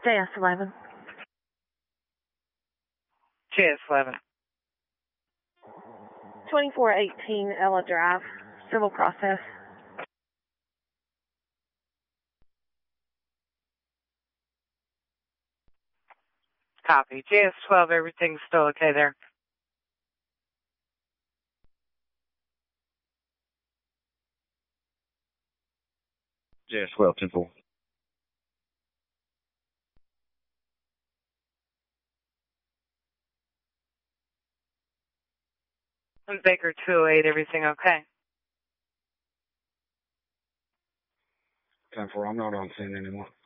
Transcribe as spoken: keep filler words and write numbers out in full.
J S eleven. J S eleven. twenty-four eighteen Ella Drive, civil process. Copy. J S twelve, everything's still okay there. J S twelve, ten four. Baker two oh eight, everything okay? ten four, I'm not on scene anymore.